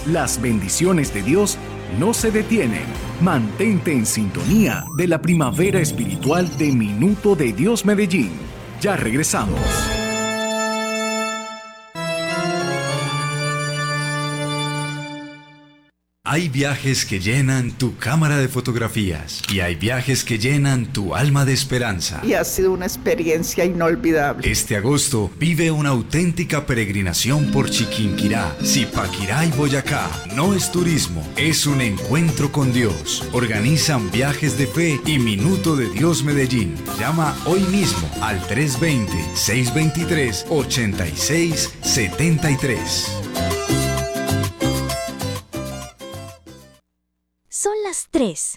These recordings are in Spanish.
Las bendiciones de Dios no se detienen. Mantente en sintonía de la primavera espiritual de Minuto de Dios Medellín. Ya regresamos. Hay viajes que llenan tu cámara de fotografías y hay viajes que llenan tu alma de esperanza. Y ha sido una experiencia inolvidable. Este agosto vive una auténtica peregrinación por Chiquinquirá, Zipaquirá y Boyacá. No es turismo, es un encuentro con Dios. Organizan Viajes de Fe y Minuto de Dios Medellín. Llama hoy mismo al 320-623-8673. Son las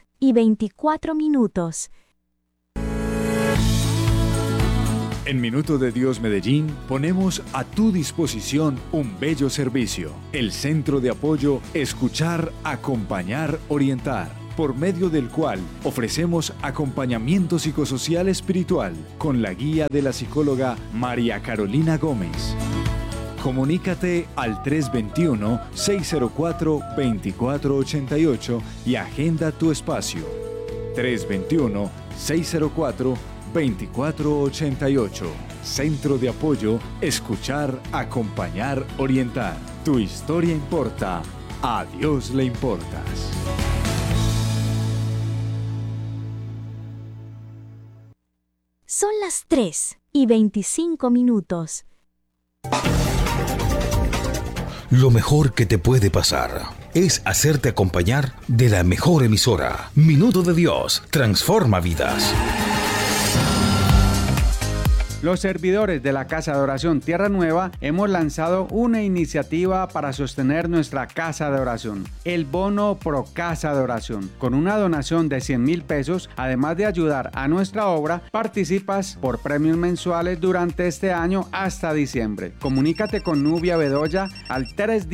3:24. En Minuto de Dios Medellín ponemos a tu disposición un bello servicio. El Centro de Apoyo Escuchar, Acompañar, Orientar, por medio del cual ofrecemos acompañamiento psicosocial espiritual con la guía de la psicóloga María Carolina Gómez. Comunícate al 321-604-2488 y agenda tu espacio. 321-604-2488. Centro de Apoyo Escuchar, Acompañar, Orientar. Tu historia importa. A Dios le importas. Son las 3:25. Lo mejor que te puede pasar es hacerte acompañar de la mejor emisora. Minuto de Dios transforma vidas. Los servidores de la Casa de Oración Tierra Nueva hemos lanzado una iniciativa para sostener nuestra Casa de Oración, el Bono Pro Casa de Oración. Con una donación de 100,000 pesos, además de ayudar a nuestra obra, participas por premios mensuales durante este año hasta diciembre. Comunícate con Nubia Bedoya al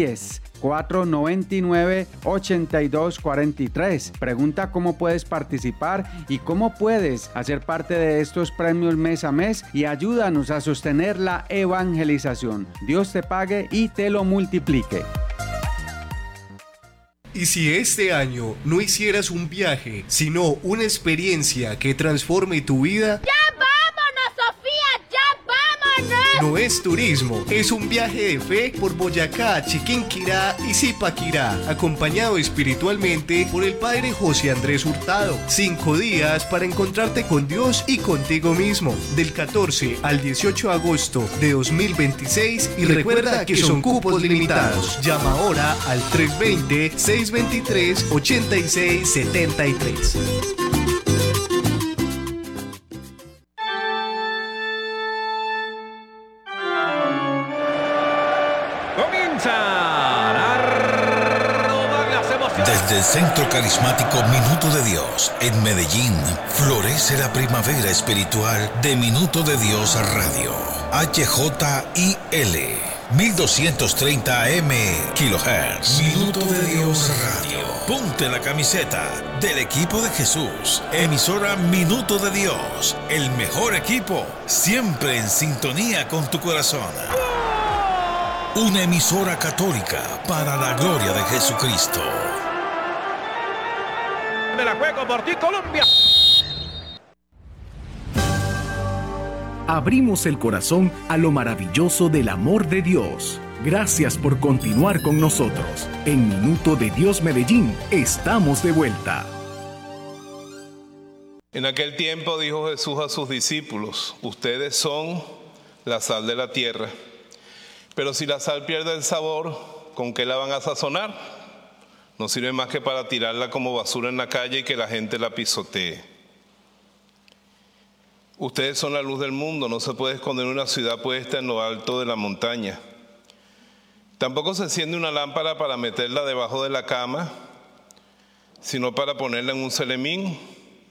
310-499-8243. Pregunta cómo puedes participar y cómo puedes hacer parte de estos premios mes a mes y ayúdanos a sostener la evangelización. Dios te pague y te lo multiplique. Y si este año no hicieras un viaje, sino una experiencia que transforme tu vida... ¡Ya vámonos, Sofía! ¡Ya vámonos! No es turismo, es un viaje de fe por Boyacá, Chiquinquirá y Zipaquirá, acompañado espiritualmente por el Padre José Andrés Hurtado. 5 días para encontrarte con Dios y contigo mismo, del 14 al 18 de agosto de 2026, y recuerda que son cupos limitados. Llama ahora al 320-623-8673. Desde el Centro Carismático Minuto de Dios en Medellín, florece la primavera espiritual de Minuto de Dios Radio. HJIL 1230 AM kHz. Minuto de Dios Radio. Ponte la camiseta del equipo de Jesús. Emisora Minuto de Dios. El mejor equipo, siempre en sintonía con tu corazón. Una emisora católica para la gloria de Jesucristo. Me la juego por ti, Colombia. Abrimos el corazón a lo maravilloso del amor de Dios. Gracias por continuar con nosotros. En Minuto de Dios Medellín, estamos de vuelta. En aquel tiempo dijo Jesús a sus discípulos: ustedes son la sal de la tierra. Pero si la sal pierde el sabor, ¿con qué la van a sazonar? No sirve más que para tirarla como basura en la calle y que la gente la pisotee. Ustedes son la luz del mundo. No se puede esconder una ciudad puesta en lo alto de la montaña. Tampoco se enciende una lámpara para meterla debajo de la cama, sino para ponerla en un celemín,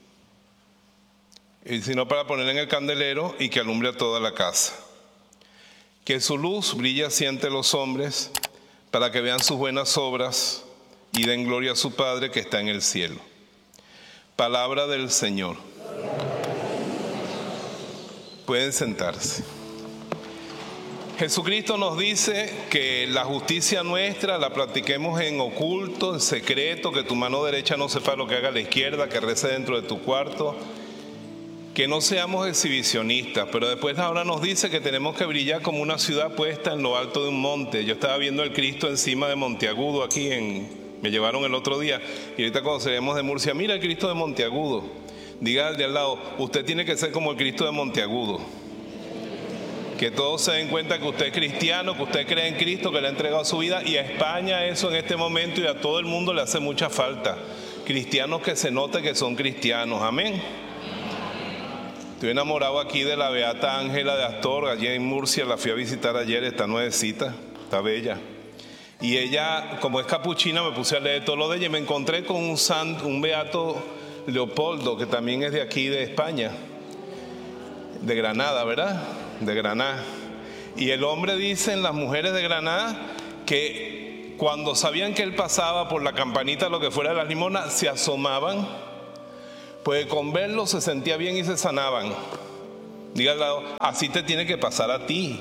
sino para ponerla en el candelero y que alumbre a toda la casa. Que su luz brille así ante los hombres, para que vean sus buenas obras y den gloria a su Padre que está en el cielo. Palabra del Señor. Pueden sentarse. Jesucristo nos dice que la justicia nuestra la practiquemos en oculto, en secreto, que tu mano derecha no sepa lo que haga la izquierda, que rece dentro de tu cuarto, que no seamos exhibicionistas. Pero después ahora nos dice que tenemos que brillar como una ciudad puesta en lo alto de un monte. Yo estaba viendo el Cristo encima de Monteagudo aquí me llevaron el otro día, y ahorita cuando salimos de Murcia, mira el Cristo de Monteagudo. Diga al de al lado, usted tiene que ser como el Cristo de Monteagudo. Que todos se den cuenta que usted es cristiano, que usted cree en Cristo, que le ha entregado su vida, y a España eso en este momento y a todo el mundo le hace mucha falta. Cristianos que se note que son cristianos, amén. Estoy enamorado aquí de la beata Ángela de Astor, allí en Murcia, la fui a visitar ayer, está nuevecita, está bella. Y ella, como es capuchina, me puse a leer todo lo de ella y me encontré con un beato Leopoldo, que también es de aquí de España, de Granada, ¿verdad? De Granada. Y el hombre dice en las mujeres de Granada que cuando sabían que él pasaba por la campanita, lo que fuera de las limonas, se asomaban, pues con verlo se sentía bien y se sanaban. Diga al lado, así te tiene que pasar a ti.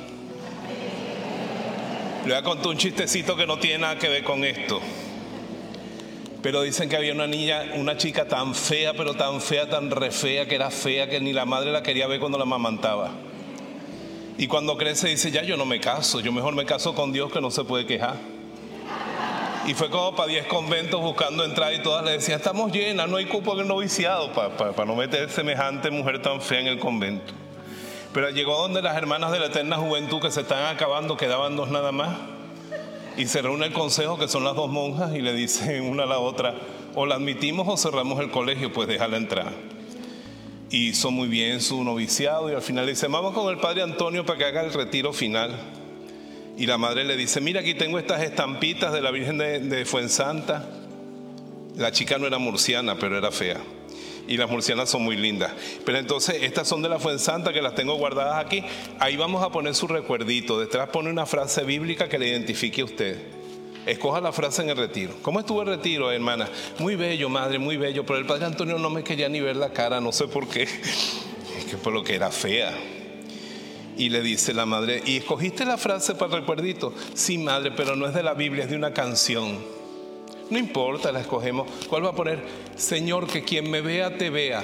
Le voy a contar un chistecito que no tiene nada que ver con esto. Pero dicen que había una chica tan fea, pero tan fea, tan re fea, que era fea, que ni la madre la quería ver cuando la amamantaba. Y cuando crece dice, ya yo no me caso, yo mejor me caso con Dios que no se puede quejar. Y fue como para 10 conventos buscando entrar y todas le decían, estamos llenas, no hay cupo en el noviciado, para no meter semejante mujer tan fea en el convento. Pero llegó donde las hermanas de la eterna juventud que se están acabando, quedaban 2 nada más. Y se reúne el consejo, que son las 2 monjas, y le dicen una a la otra, o la admitimos o cerramos el colegio, pues déjala entrar. Y hizo muy bien su noviciado y al final le dice, vamos con el padre Antonio para que haga el retiro final. Y la madre le dice, mira, aquí tengo estas estampitas de la Virgen de Fuensanta. La chica no era murciana, pero era fea. Y las murcianas son muy lindas. Pero entonces estas son de la Fuensanta, que las tengo guardadas aquí. Ahí vamos a poner su recuerdito. Detrás pone una frase bíblica que le identifique a usted. Escoja la frase en el retiro. ¿Cómo estuvo el retiro, hermana? Muy bello, madre, muy bello. Pero el padre Antonio no me quería ni ver la cara, no sé por qué. Es que por lo que era fea. Y le dice la madre, ¿y escogiste la frase para el recuerdito? Sí, madre, pero no es de la Biblia, es de una canción. No importa, la escogemos. ¿Cuál va a poner? Señor, que quien me vea, te vea.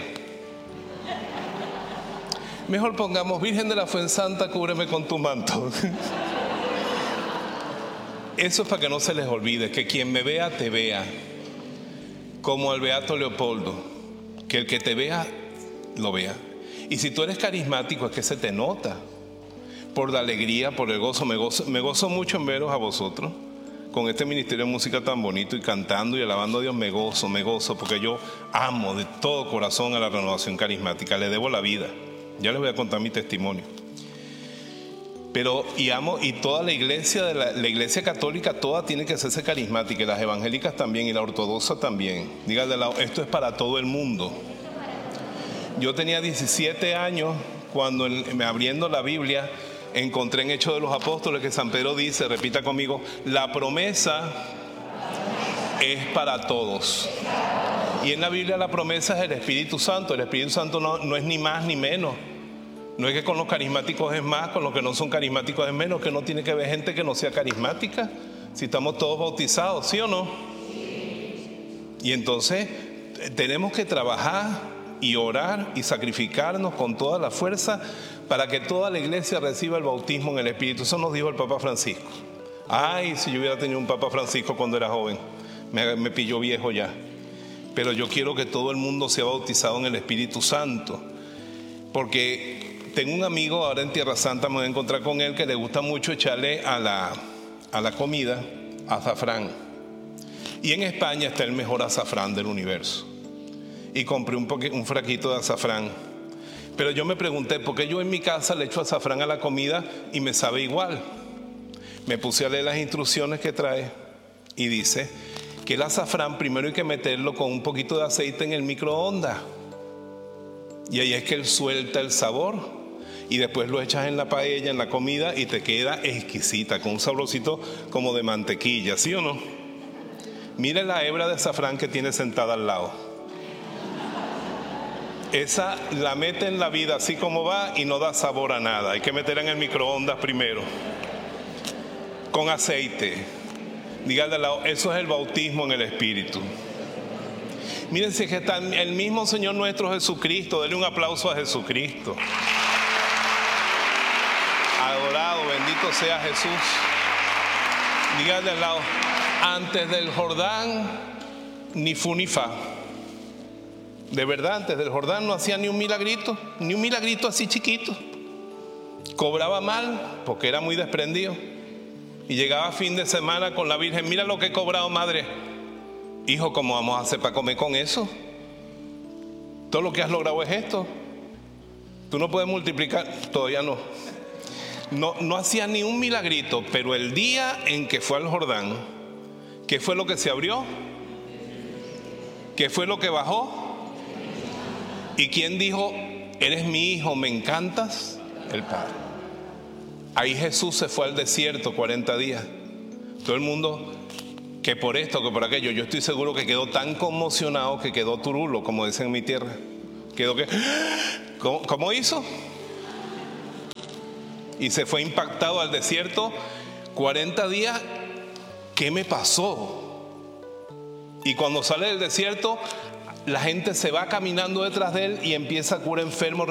Mejor pongamos, Virgen de la Fuensanta, cúbreme con tu manto. Eso es para que no se les olvide, que quien me vea, te vea. Como el beato Leopoldo, que el que te vea, lo vea. Y si tú eres carismático, es que se te nota. Por la alegría, por el gozo. Me gozo mucho en veros a vosotros, con este ministerio de música tan bonito y cantando y alabando a Dios. Me gozo, porque yo amo de todo corazón a la renovación carismática. Le debo la vida. Ya les voy a contar mi testimonio. Pero, y amo, y toda la iglesia, la iglesia católica, toda tiene que hacerse carismática, y las evangélicas también, y la ortodoxa también. Dígale al lado, esto es para todo el mundo. Yo tenía 17 años cuando abriendo la Biblia encontré en Hechos de los Apóstoles que San Pedro dice, repita conmigo, la promesa es para todos. Y en la Biblia la promesa es el Espíritu Santo. El Espíritu Santo no es ni más ni menos. No es que con los carismáticos es más, con los que no son carismáticos es menos, que no tiene que haber gente que no sea carismática, si estamos todos bautizados, ¿sí o no? Y entonces tenemos que trabajar y orar y sacrificarnos con toda la fuerza para que toda la iglesia reciba el bautismo en el Espíritu. Eso nos dijo el Papa Francisco. Ay, si yo hubiera tenido un Papa Francisco cuando era joven, me pilló viejo ya. Pero yo quiero que todo el mundo sea bautizado en el Espíritu Santo, porque tengo un amigo ahora en Tierra Santa, me voy a encontrar con él, que le gusta mucho echarle a la comida azafrán. Y en España está el mejor azafrán del universo. Y compré un fraquito de azafrán. Pero yo me pregunté, ¿por qué yo en mi casa le echo azafrán a la comida y me sabe igual? Me puse a leer las instrucciones que trae y dice que el azafrán primero hay que meterlo con un poquito de aceite en el microondas. Y ahí es que él suelta el sabor. Y después lo echas en la paella, en la comida, y te queda exquisita, con un saborcito como de mantequilla, ¿sí o no? Mire la hebra de azafrán que tiene sentada al lado. Esa la mete en la vida así como va y no da sabor a nada. Hay que meterla en el microondas primero. con aceite. Dígale al lado, eso es el bautismo en el Espíritu. Mírense que está el mismo Señor nuestro Jesucristo. Denle un aplauso a Jesucristo. Adorado, bendito sea Jesús. Dígale al lado, antes del Jordán, ni fu ni fa. De verdad, antes del Jordán no hacía ni un milagrito así chiquito. Cobraba mal porque era muy desprendido. Y llegaba fin de semana con la Virgen, mira lo que he cobrado, madre. Hijo, ¿cómo vamos a hacer para comer con eso? Todo lo que has logrado es esto. Tú no puedes multiplicar, todavía no. No hacía ni un milagrito, pero el día en que fue al Jordán, ¿qué fue lo que se abrió? ¿Qué fue lo que bajó? ¿Y quién dijo, eres mi hijo, me encantas? El Padre. Ahí Jesús se fue al desierto 40 días. Todo el mundo, que por esto, que por aquello, yo estoy seguro que quedó tan conmocionado que quedó turulo, como dicen en mi tierra. Quedó que, ¿cómo hizo? Y se fue impactado al desierto 40 días. ¿Qué me pasó? Y cuando sale del desierto, la gente se va caminando detrás de él y empieza a curar enfermos.